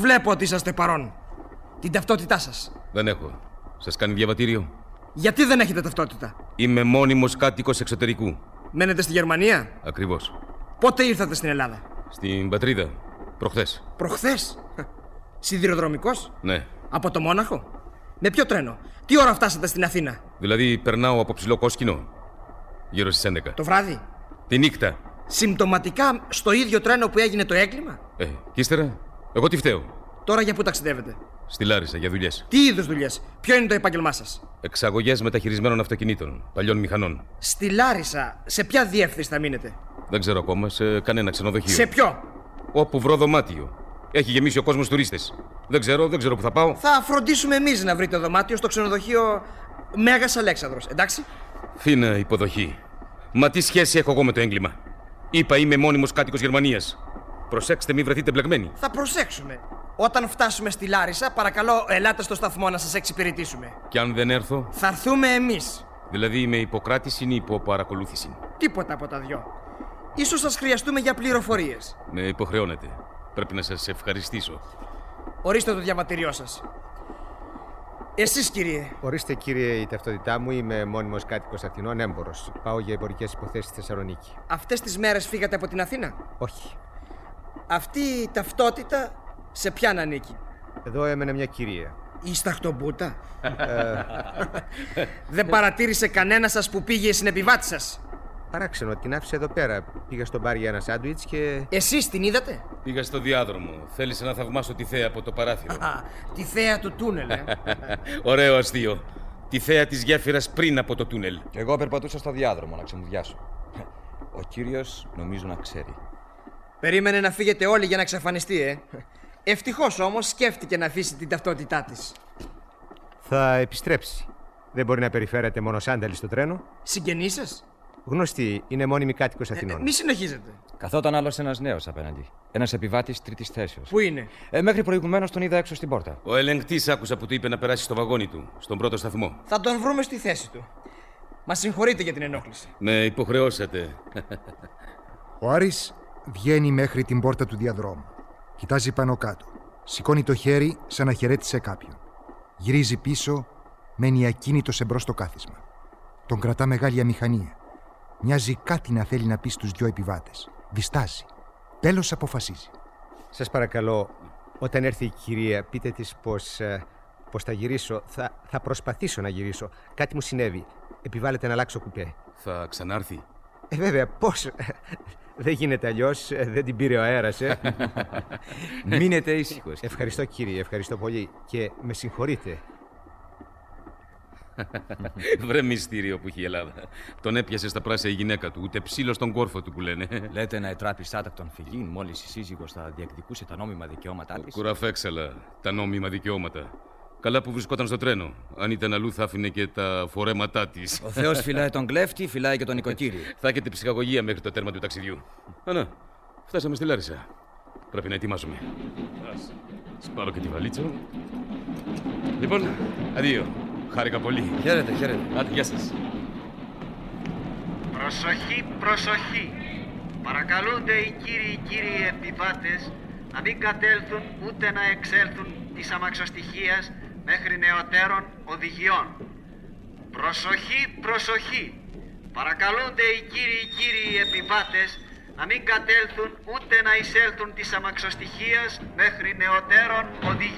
βλέπω ότι είσαστε παρόν. Την ταυτότητά σας. Δεν έχω. Σας κάνει διαβατήριο? Γιατί δεν έχετε ταυτότητα? Είμαι μόνιμος κάτοικος εξωτερικού. Μένετε στη Γερμανία? Ακριβώς. Πότε ήρθατε στην Ελλάδα? Στην πατρίδα. Προχθές. Προχθές? Σιδηροδρομικός? Ναι. Από το Μόναχο? Με ποιο τρένο? Τι ώρα φτάσατε στην Αθήνα? Δηλαδή περνάω από Ψηλό Κόσκινο γύρω στις 11. Το βράδυ? Τη νύχτα. Συμπτωματικά στο ίδιο τρένο που έγινε το έγκλημα? Κι ύστερα, εγώ τι φταίω? Τώρα για πού ταξιδεύετε? Στη Λάρισα για δουλειές. Τι είδους δουλειές? Ποιο είναι το επάγγελμά σας? Εξαγωγές μεταχειρισμένων αυτοκινήτων, παλιών μηχανών. Στη Λάρισα, σε ποια διεύθυνση θα μείνετε? Δεν ξέρω ακόμα, σε κανένα ξενοδοχείο. Σε ποιο? Όπου βρω δωμάτιο. Έχει γεμίσει ο κόσμος τουρίστες. Δεν ξέρω που θα πάω. Θα φροντίσουμε εμείς να βρείτε δωμάτιο στο ξενοδοχείο Μέγας Αλέξανδρος, εντάξει? Φίνα υποδοχή. Μα τι σχέση έχω εγώ με το έγκλημα? Είπα είμαι μόνιμος κάτοικος Γερμανίας. Προσέξτε, μην βρεθείτε μπλεγμένοι. Θα προσέξουμε. Όταν φτάσουμε στη Λάρισα, παρακαλώ, ελάτε στο σταθμό να σας εξυπηρετήσουμε. Και αν δεν έρθω? Θα έρθουμε εμείς. Δηλαδή είμαι υποκράτηση ή υποπαρακολούθηση? Τίποτα από τα δυο. Ίσως σας χρειαστούμε για πληροφορίες. Με υποχρεώνετε. Πρέπει να σας ευχαριστήσω. Ορίστε το διαβατήριό σας. Εσείς, κύριε? Ορίστε, κύριε, η ταυτότητά μου. Είμαι μόνιμος κάτοικος Αθηνών, έμπορος. Πάω για εμπορικές υποθέσεις στη Θεσσαλονίκη. Αυτές τις μέρες φύγατε από την Αθήνα? Όχι. Αυτή η ταυτότητα σε ποιαν ανήκει? Εδώ έμενε μια κυρία. Η Σταχτομπούτα? Δεν παρατήρησε κανένα σας που πήγε στην επιβάτη σας? Παράξενο, την άφησε εδώ πέρα. Πήγα στο μπαρ για ένα σάντουιτς και... Εσείς την είδατε? Πήγα στο διάδρομο. Θέλησε να θαυμάσω τη θέα από το παράθυρο. Τη θέα του τούνελ, Ωραίο αστείο. Τη θέα της γέφυρας πριν από το τούνελ. Εγώ περπατούσα στο διάδρομο να ξεμουδιάσω. Ο κύριος νομίζω να ξέρει. Περίμενε να φύγετε όλοι για να εξαφανιστεί, Ευτυχώς όμως σκέφτηκε να αφήσει την ταυτότητά της. Θα επιστρέψει. Δεν μπορεί να περιφέρεται μόνο σάνταλη στο τρένο. Συγγενείς σας? Γνωστή, είναι μόνιμη κάτοικος Αθηνών. Μη συνεχίζετε. Καθόταν άλλος ένας νέος απέναντι. Ένας επιβάτης τρίτης θέσεως. Πού είναι? Μέχρι προηγουμένως τον είδα έξω στην πόρτα. Ο ελεγκτής άκουσα που του είπε να περάσει στο βαγόνι του, στον πρώτο σταθμό. Θα τον βρούμε στη θέση του. Μας συγχωρείτε για την ενόχληση. Με υποχρεώσατε. Ο Άρης βγαίνει μέχρι την πόρτα του διαδρόμου. Κοιτάζει πάνω κάτω. Σηκώνει το χέρι σαν να χαιρέτησε κάποιον. Γυρίζει πίσω, μένει ακίνητος εμπρός στο κάθισμα. Τον κρατά μεγάλη αμηχανία. Μοιάζει κάτι να θέλει να πει στους δυο επιβάτες. Διστάζει. Τέλος αποφασίζει. Σας παρακαλώ, όταν έρθει η κυρία, πείτε της πως θα γυρίσω. Θα προσπαθήσω να γυρίσω. Κάτι μου συνέβη. Επιβάλλεται να αλλάξω κουπέ. Θα ξανάρθει? Βέβαια, πώς? Δεν γίνεται αλλιώς. Δεν την πήρε ο αέρας, Μείνετε ήσυχος. Ευχαριστώ, κύριε. Ευχαριστώ πολύ. Και με συγχωρείτε. Βρε μυστήριο που έχει η Ελλάδα. Τον έπιασε στα πράσινα η γυναίκα του, ούτε ψήλο στον κόρφο του που λένε. Λέτε να ετράπει άτακτον φυγήν μόλις η σύζυγος θα διεκδικούσε τα νόμιμα δικαιώματά της. Κουραφέξαλα, τα νόμιμα δικαιώματα. Καλά που βρισκόταν στο τρένο. Αν ήταν αλλού θα άφηνε και τα φορέματά της. Ο Θεός φυλάει τον κλέφτη, φυλάει και τον νοικοκύριο. Θα έχετε ψυχαγωγία μέχρι το τέρμα του ταξιδιού. Να, φτάσαμε στη Λάρισα. Πρέπει να ετοιμάσουμε. Ας πάρω και τη βαλίτσα. Λοιπόν, αδείο. Χάρηκα πολύ. Χαίρετε. Άντε, γεια σας. Προσοχή. Παρακαλούνται οι κύριοι επιβάτες να μην κατέλθουν ούτε να εξέλθουν της αμαξοστοιχίας μέχρι νεωτέρων οδηγιών. Προσοχή. Παρακαλούνται οι κύριοι επιβάτες να μην κατέλθουν ούτε να εισέλθουν της αμαξοστοιχίας μέχρι νεωτέρων οδηγιών.